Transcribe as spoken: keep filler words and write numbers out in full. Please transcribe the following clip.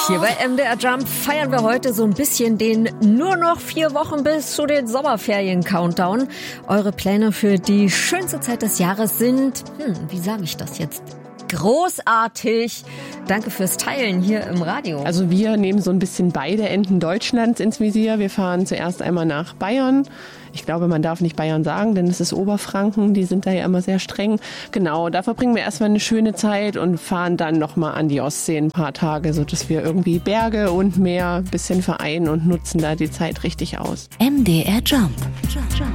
Hier bei M D R Jump feiern wir heute so ein bisschen den nur noch vier Wochen bis zu den Sommerferien-Countdown. Eure Pläne für die schönste Zeit des Jahres sind, hm, wie sage ich das jetzt? Großartig. Danke fürs Teilen hier im Radio. Also wir nehmen so ein bisschen beide Enden Deutschlands ins Visier. Wir fahren zuerst einmal nach Bayern. Ich glaube, man darf nicht Bayern sagen, denn es ist Oberfranken. Die sind da ja immer sehr streng. Genau, da verbringen wir erstmal eine schöne Zeit und fahren dann nochmal an die Ostsee ein paar Tage, sodass wir irgendwie Berge und Meer ein bisschen vereinen und nutzen da die Zeit richtig aus. M D R Jump.